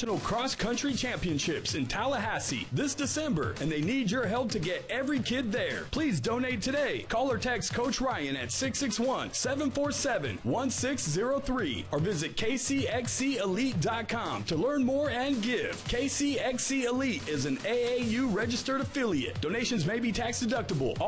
National Cross Country Championships in Tallahassee this December, and they need your help to get every kid there. Please donate today. Call or text Coach Ryan at 661-747-1603 or visit kcxcelite.com to learn more and give. KCXC Elite is an AAU registered affiliate. Donations may be tax deductible.